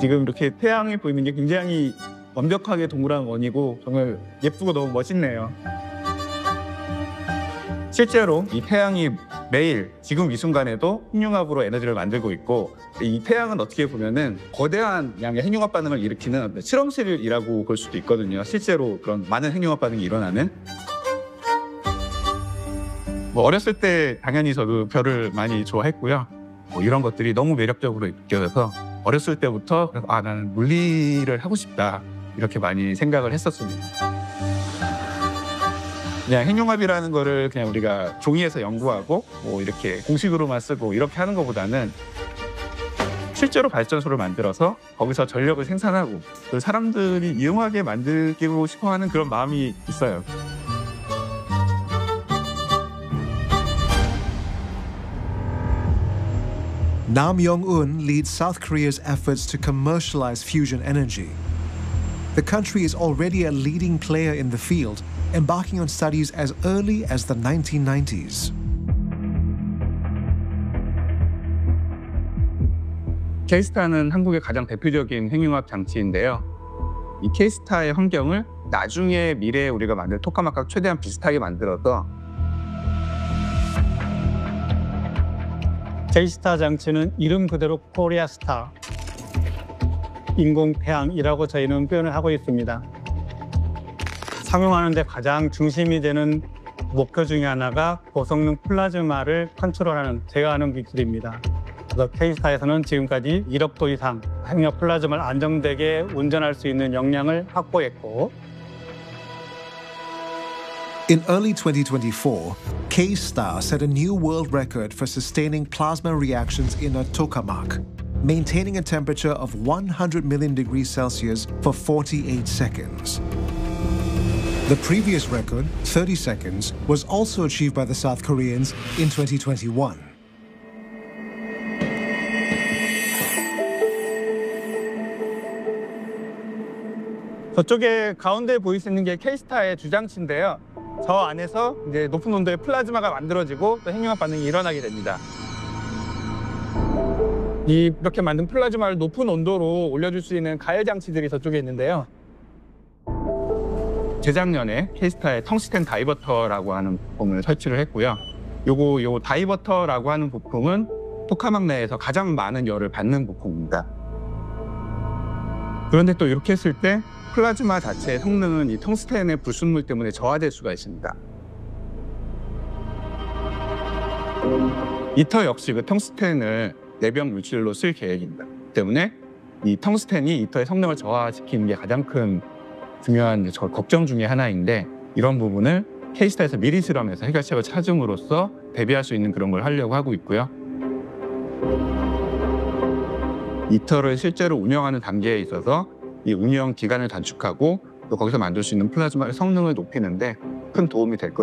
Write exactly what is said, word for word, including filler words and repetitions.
지금 이렇게 태양이 보이는 게 굉장히 완벽하게 동그란 원이고 정말 예쁘고 너무 멋있네요. 실제로 이 태양이 매일 지금 이 순간에도 핵융합으로 에너지를 만들고 있고, 이 태양은 어떻게 보면은 거대한 양의 핵융합 반응을 일으키는 실험실이라고 볼 수도 있거든요. 실제로 그런 많은 핵융합 반응이 일어나는. 뭐 어렸을 때 당연히 저도 별을 많이 좋아했고요. 뭐 이런 것들이 너무 매력적으로 느껴져서 어렸을 때부터 아 나는 물리를 하고 싶다 이렇게 많이 생각을 했었습니다. 그냥 핵융합이라는 거를 그냥 우리가 종이에서 연구하고 뭐 이렇게 공식으로만 쓰고 이렇게 하는 것보다는 실제로 발전소를 만들어서 거기서 전력을 생산하고 사람들이 이용하게 만들고 싶어하는 그런 마음이 있어요. Nam Jong-un leads South Korea's efforts to commercialize fusion energy. The country is already a leading player in the field, embarking on studies as early as the nineteen nineties. K-스타는 한국의 가장 대표적인 핵융합 장치인데요. 이 K-스타의 환경을 나중에 미래에 우리가 만들 토카마크와 최대한 비슷하게 만들어서 K-스타 장치는 이름 그대로 코리아 스타, 인공 태양이라고 저희는 표현을 하고 있습니다. 상용하는 데 가장 중심이 되는 목표 중에 하나가 고성능 플라즈마를 컨트롤하는, 제어하는 기술입니다. 그래서 K-스타에서는 지금까지 일억 도 이상 핵융합 플라즈마를 안정되게 운전할 수 있는 역량을 확보했고, In early twenty twenty-four, K-Star set a new world record for sustaining plasma reactions in a tokamak, maintaining a temperature of one hundred million degrees Celsius for forty-eight seconds. The previous record, thirty seconds, was also achieved by the South Koreans in twenty twenty-one. 저쪽에 가운데 보이시는 게 K-스타의 주장치인데요. 저 안에서 이제 높은 온도의 플라즈마가 만들어지고 또 핵융합 반응이 일어나게 됩니다. 이 이렇게 만든 플라즈마를 높은 온도로 올려줄 수 있는 가열 장치들이 저쪽에 있는데요. 재작년에 K-스타의 텅스텐 다이버터라고 하는 부품을 설치를 했고요. 요거 요 다이버터라고 하는 부품은 토카막 내에서 가장 많은 열을 받는 부품입니다. 그런데 또 이렇게 했을 때 플라즈마 자체의 성능은 이 텅스텐의 불순물 때문에 저하될 수가 있습니다. 이터 역시 그 텅스텐을 내병 물질로 쓸 계획입니다. 때문에 이 텅스텐이 이터의 성능을 저하시키는 게 가장 큰 중요한 저 걱정 중에 하나인데, 이런 부분을 K-스타에서 미리 실험해서 해결책을 찾음으로써 대비할 수 있는 그런 걸 하려고 하고 있고요. 이터를 실제로 운영하는 단계에 있어서 이 운영 기간을 단축하고 또 거기서 만들 수 있는 플라즈마의 성능을 높이는데 큰 도움이 될 것입니다.